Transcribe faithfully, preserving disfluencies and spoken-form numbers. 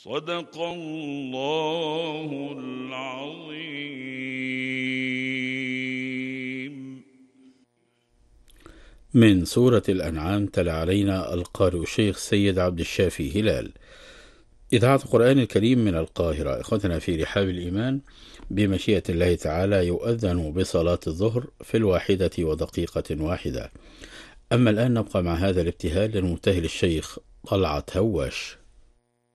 صدق الله العظيم. من سورة الأنعام تلا علينا القارئ الشيخ سيد عبد الشافي هلال. إذاعة القرآن الكريم من القاهرة. إخوتنا في رحاب الإيمان، بمشيئة الله تعالى يؤذن بصلاة الظهر في الواحدة ودقيقة واحدة. أما الآن نبقى مع هذا الابتهال للمبتهل الشيخ طلعت هواش.